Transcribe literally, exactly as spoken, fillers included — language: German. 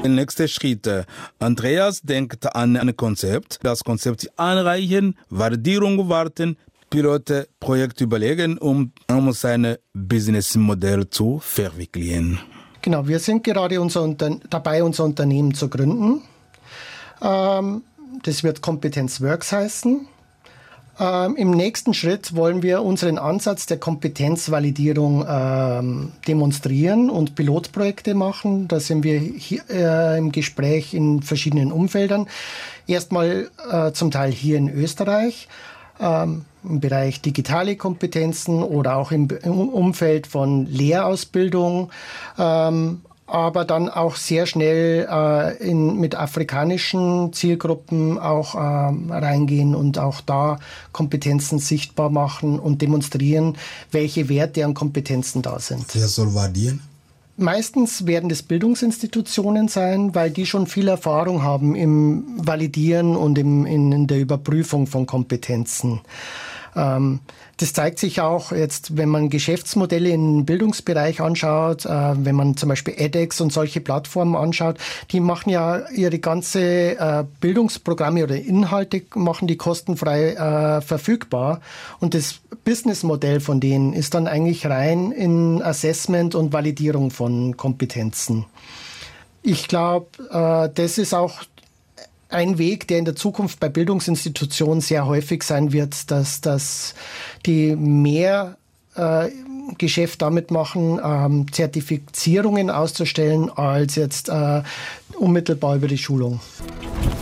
Nächster Schritt. Andreas denkt an ein Konzept. Das Konzept anreichen, Validierung warten, Pilote, Projekt überlegen, um, um sein Businessmodell zu verwirklichen. Genau, wir sind gerade unser Unter- dabei, unser Unternehmen zu gründen. Ähm, das wird Kompetenzworks heißen. Ähm, Im nächsten Schritt wollen wir unseren Ansatz der Kompetenzvalidierung ähm, demonstrieren und Pilotprojekte machen. Da sind wir hier, äh, im Gespräch in verschiedenen Umfeldern. Erstmal äh, zum Teil hier in Österreich, ähm, im Bereich digitale Kompetenzen oder auch im, im Umfeld von Lehrausbildung. Ähm, aber dann auch sehr schnell äh, in, mit afrikanischen Zielgruppen auch äh, reingehen und auch da Kompetenzen sichtbar machen und demonstrieren, welche Werte an Kompetenzen da sind. Wer soll validieren? Meistens werden das Bildungsinstitutionen sein, weil die schon viel Erfahrung haben im Validieren und im, in, in der Überprüfung von Kompetenzen. Ähm, das zeigt sich auch jetzt, wenn man Geschäftsmodelle im Bildungsbereich anschaut, äh, wenn man zum Beispiel edX und solche Plattformen anschaut, die machen ja ihre ganze äh, Bildungsprogramme oder Inhalte, machen die kostenfrei äh, verfügbar. Und das Businessmodell von denen ist dann eigentlich rein in Assessment und Validierung von Kompetenzen. Ich glaube, äh, das ist auch ein Weg, der in der Zukunft bei Bildungsinstitutionen sehr häufig sein wird, dass, dass die mehr äh, Geschäft damit machen, ähm, Zertifizierungen auszustellen, als jetzt äh, unmittelbar über die Schulung.